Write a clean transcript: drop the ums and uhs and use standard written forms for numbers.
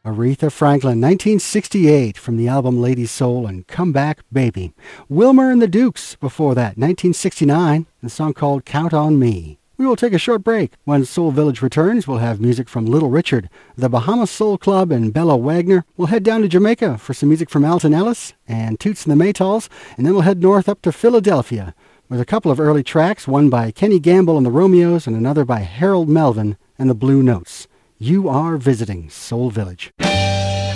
Aretha Franklin, 1968, from the album Lady Soul and Come Back Baby. Wilmer and the Dukes before that, 1969, the song called Count on Me. We will take a short break. When Soul Village returns, we'll have music from Little Richard, the Bahamas Soul Club, and Bella Wagner. We'll head down to Jamaica for some music from Alton Ellis and Toots and the Maytals, and then we'll head north up to Philadelphia with a couple of early tracks, one by Kenny Gamble and the Romeos and another by Harold Melvin and the Blue Notes. You are visiting Soul Village.